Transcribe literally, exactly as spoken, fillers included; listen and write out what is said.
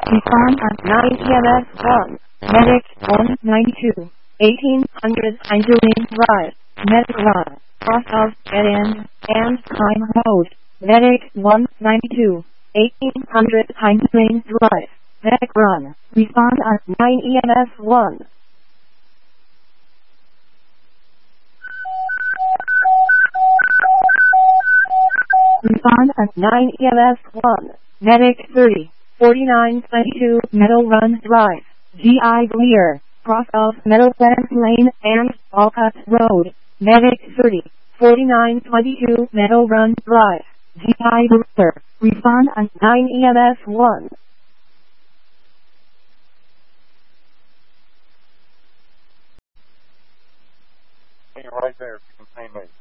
Respond at nine E M S one. Medic one ninety-two. eighteen hundred Heinzelin Drive. Medic run. Cross of dead end and time mode. Medic one ninety-two. eighteen hundred Heinzelin Drive. Medic run. Respond at nine E M S one. Respond at nine E M S one. Medic thirty. forty-nine twenty-two Meadow Run Drive. G I Clear. Cross of Meadowlands Lane and Walcott Road. Medic thirty. forty-nine twenty-two Meadow Run Drive. G I Clear. Respond at nine E M S one. Hey, right there, if you can pay me.